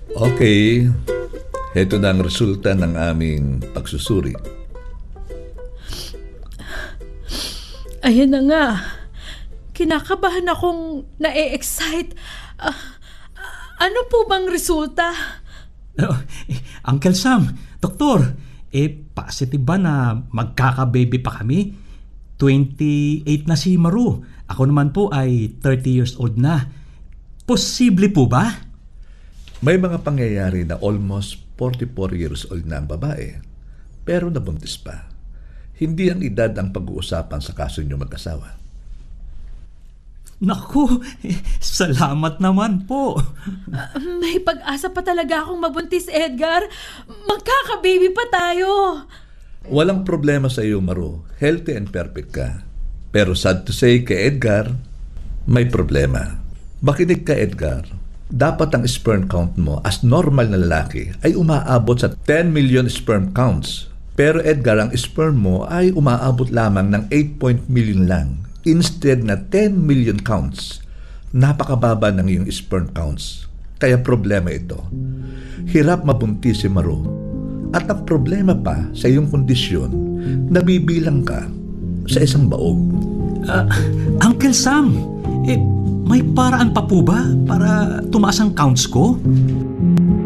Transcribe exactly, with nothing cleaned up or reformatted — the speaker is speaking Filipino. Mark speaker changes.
Speaker 1: Okay, heto na ang resulta ng aming pagsusuri.
Speaker 2: Ayan na nga. Kinakabahan akong na-e-excite. Ah, ano po bang resulta?
Speaker 3: Uh, eh, Uncle Sam, Doktor, eh positive ba na magkaka-baby pa kami? twenty-eight na si Maru. Ako naman po ay thirty years old na. Posible po ba?
Speaker 1: May mga pangyayari na almost forty-four years old na ang babae, pero nabuntis pa. Hindi ang edad ang pag-uusapan sa kaso niyo mag-asawa.
Speaker 3: Naku, eh, salamat naman po.
Speaker 2: Ah, may pag-asa pa talaga akong mabuntis, Edgar. Magkaka-baby pa tayo.
Speaker 1: Walang problema sa iyo, Maru. Healthy and perfect ka. Pero sad to say, kay Edgar, may problema. Makinig ka, Edgar. Dapat ang sperm count mo as normal na lalaki ay umaabot sa ten million sperm counts. Pero Edgar, ang sperm mo ay umaabot lamang ng eight point million lang. Instead na ten million counts. Napakababa ng iyong sperm counts. Kaya problema ito. Hirap mabuntis si Maru. At ang problema pa sa iyong kondisyon, nabibilang ka sa isang baog.
Speaker 3: Uh, Uncle Sam, eh, may paraan pa po ba para tumaas ang counts ko?